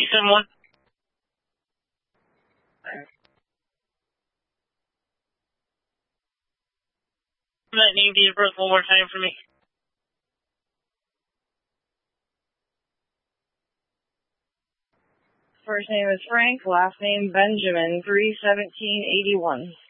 271. That name, date of birth, one more time for me. First name is Frank, last name Benjamin, 3/17/81.